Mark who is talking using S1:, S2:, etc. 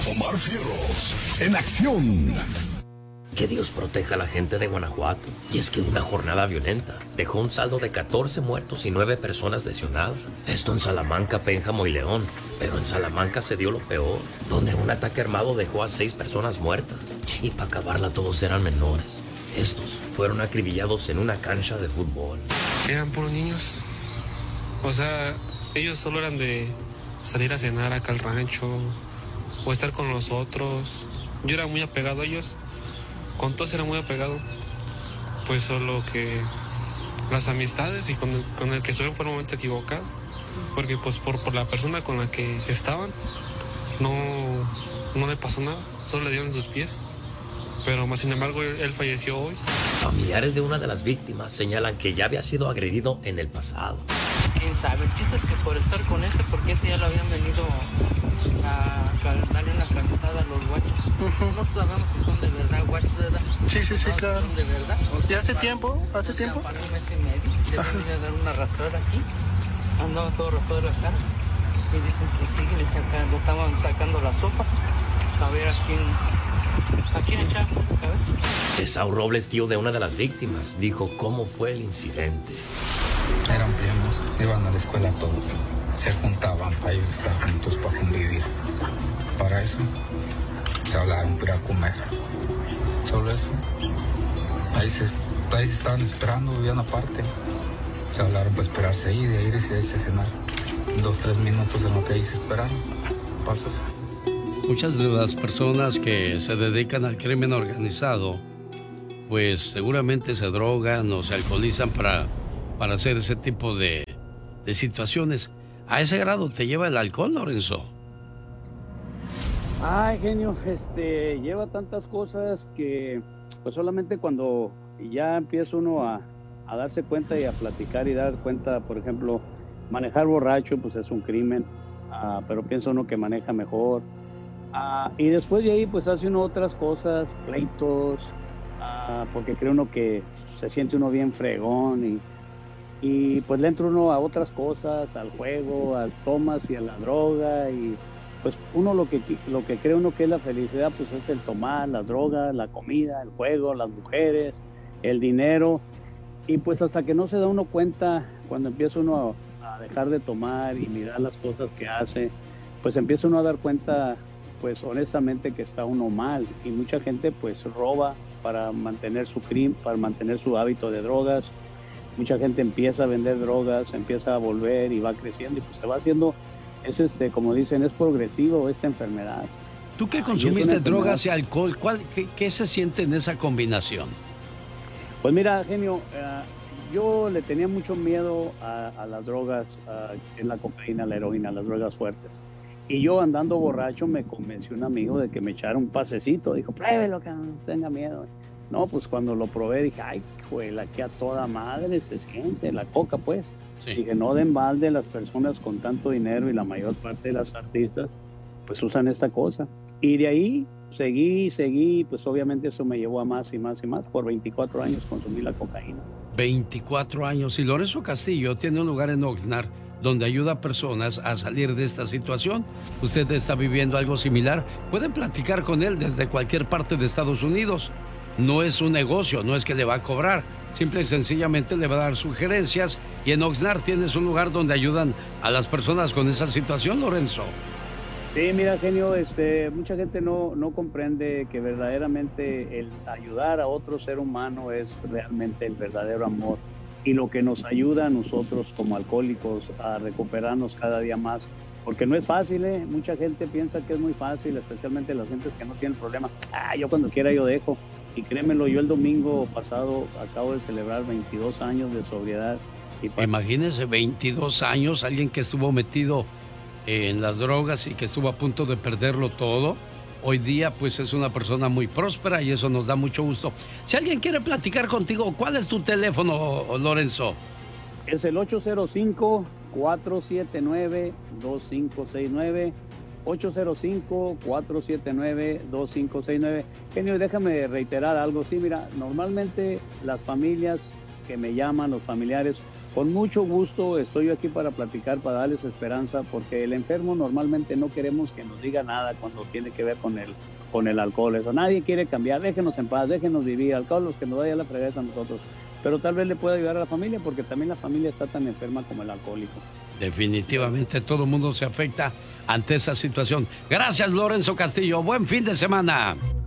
S1: Omar Fierros, en acción.
S2: Que Dios proteja a la gente de Guanajuato. Y es que una jornada violenta dejó un saldo de 14 muertos y 9 personas lesionadas. Esto en Salamanca, Pénjamo y León. Pero en Salamanca se dio lo peor, donde un ataque armado dejó a 6 personas muertas. Y para acabarla todos eran menores. Estos fueron acribillados en una cancha de fútbol.
S3: Eran puros niños. O sea, ellos solo eran de salir a cenar acá al rancho o estar con los otros. Yo era muy apegado a ellos. Con todos era muy apegado. Pues solo que las amistades y con el que estuve fue un momento equivocado. Porque pues por la persona con la que estaban no le pasó nada. Solo le dieron sus pies. Pero más sin embargo él falleció hoy.
S2: Familiares de una de las víctimas señalan que ya había sido agredido en el pasado.
S4: ¿Quién sabe? El chiste es que por estar con porque ese ya lo habían venido a darle una calentada a los guachos. No sabemos si son de verdad guachos, ¿verdad?
S5: Sí,
S4: No,
S5: claro.
S4: ¿son de verdad?
S5: ¿Y hace tiempo?
S4: Para un mes y medio. Le vienen a dar una arrastrada aquí. Andaba todo rojo de la cara. Y dicen que siguen sacando, estaban sacando la sopa. A ver a quién echamos la cabeza.
S2: Esau Robles, tío de una de las víctimas, dijo cómo fue el incidente.
S6: Eran primos, iban a la escuela todos, se juntaban para ellos estar juntos, para convivir. Para eso, se hablaron para comer. Solo eso. Ahí se estaban esperando, vivían aparte. Se hablaron para esperarse ahí, de ahí irse a cenar. 2-3 minutos en lo que ahí se esperaron. Pasas.
S7: Muchas de las personas que se dedican al crimen organizado, pues seguramente se drogan o se alcoholizan para hacer ese tipo de situaciones. ¿A ese grado te lleva el alcohol, Lorenzo?
S8: Ay, genio, lleva tantas cosas que pues solamente cuando ya empieza uno a darse cuenta y a platicar y dar cuenta, por ejemplo, manejar borracho pues es un crimen, pero piensa uno que maneja mejor. Y después de ahí pues hace uno otras cosas, pleitos, porque cree uno que se siente uno bien fregón y pues le entra uno a otras cosas, al juego, a tomas y a la droga y pues uno lo que cree uno que es la felicidad pues es el tomar, la droga, la comida, el juego, las mujeres, el dinero y pues hasta que no se da uno cuenta cuando empieza uno a dejar de tomar y mirar las cosas que hace, pues empieza uno a dar cuenta pues honestamente que está uno mal y mucha gente pues roba para mantener su crimen, para mantener su hábito de drogas. Mucha gente empieza a vender drogas, empieza a volver y va creciendo y pues se va haciendo, como dicen, es progresivo esta enfermedad.
S7: Tú que consumiste drogas y alcohol, ¿qué se siente en esa combinación?
S8: Pues mira, genio, yo le tenía mucho miedo a las drogas, en la cocaína, la heroína, las drogas fuertes. Y yo andando borracho me convenció un amigo de que me echara un pasecito. Dijo, pruébelo, que no tenga miedo. No, pues cuando lo probé dije, ay, juela, que a toda madre se siente la coca, pues. Sí. Dije, no den balde las personas con tanto dinero y la mayor parte de las artistas, pues usan esta cosa. Y de ahí seguí, pues obviamente eso me llevó a más y más y más. Por 24 años consumí la cocaína.
S7: 24 años. Y Lorenzo Castillo tiene un lugar en Oxnard donde ayuda a personas a salir de esta situación. Usted está viviendo algo similar. Pueden platicar con él desde cualquier parte de Estados Unidos. No es un negocio, no es que le va a cobrar. Simple y sencillamente le va a dar sugerencias. Y en Oxnard tienes un lugar donde ayudan a las personas con esa situación, Lorenzo.
S8: Sí, mira, genio, mucha gente no comprende que verdaderamente el ayudar a otro ser humano es realmente el verdadero amor. Y lo que nos ayuda a nosotros como alcohólicos a recuperarnos cada día más. Porque no es fácil, ¿eh? Mucha gente piensa que es muy fácil, especialmente las gentes que no tienen problema. Yo cuando quiera yo dejo. Y créemelo, yo el domingo pasado acabo de celebrar 22 años de sobriedad.
S7: Imagínese, 22 años, alguien que estuvo metido en las drogas y que estuvo a punto de perderlo todo. Hoy día pues es una persona muy próspera y eso nos da mucho gusto. Si alguien quiere platicar contigo, ¿cuál es tu teléfono, Lorenzo?
S8: Es el 805-479-2569, 805-479-2569. Genio, déjame reiterar algo. Sí, mira, normalmente las familias que me llaman, los familiares, con mucho gusto estoy aquí para platicar, para darles esperanza, porque el enfermo normalmente no queremos que nos diga nada cuando tiene que ver con el alcohol. Eso nadie quiere cambiar, déjenos en paz, déjenos vivir. Al cabo los que nos vaya la fregada a nosotros. Pero tal vez le pueda ayudar a la familia, porque también la familia está tan enferma como el alcohólico.
S7: Definitivamente todo el mundo se afecta ante esa situación. Gracias, Lorenzo Castillo. Buen fin de semana.